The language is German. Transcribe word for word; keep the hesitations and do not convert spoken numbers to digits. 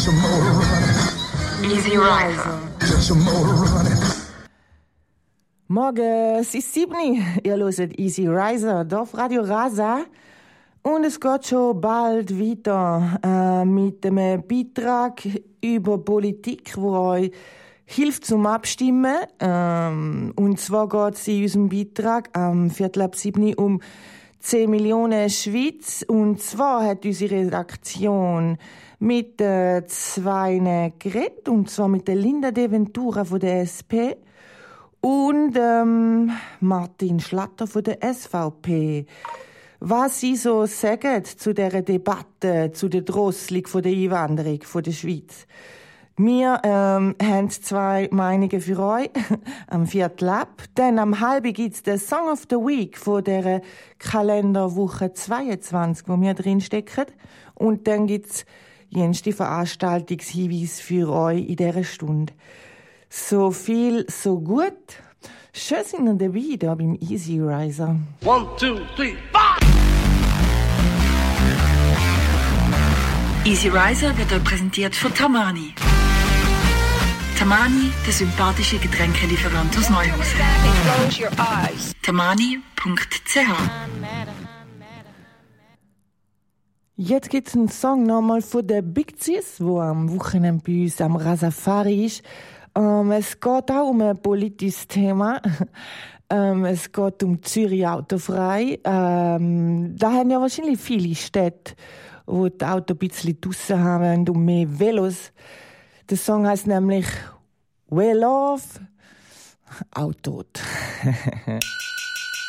Just a motor running. Easy Riser. Just a motor running. Morgen, es ist sieben. Ihr hört Easy Riser auf Radio Rasa. Und es geht schon bald weiter äh, mit einem Beitrag über Politik, wo euch hilft zum Abstimmen. Ähm, und zwar geht es in unserem Beitrag am Viertel ab sieben um zehn Millionen Schweiz. Und zwar hat unsere Redaktion mit äh, zwei geredet, und zwar mit der Linda De Ventura von der S P und ähm, Martin Schlatter von der S V P. Was sie so sagen zu dieser Debatte, zu der Drosselung von der Einwanderung von der Schweiz. Wir ähm, haben zwei Meinungen für euch am Viertel ab. Dann am halben gibt's den Song of the Week von der Kalenderwoche zweiundzwanzig, wo wir drinstecken. Und dann gibt's jenste Veranstaltungshinweise für euch in dieser Stunde. So viel, so gut. Schön sind ihr dabei hier beim Easy Riser. One, two, three, five! Easy Riser wird euch präsentiert von Tamani. Tamani, der sympathische Getränkelieferant aus Neuhausen. tamani punkt c h. Jetzt gibt's einen Song nochmal von der Big Sis, wo am Wochenende bei uns am Rasafari ist. Ähm, es geht auch um ein politisches Thema. ähm, es geht um Zürich autofrei. Ähm, da haben ja wahrscheinlich viele Städte, wo die Auto ein bisschen draussen haben und mehr Velos. Der Song heisst nämlich «Well off, Autot».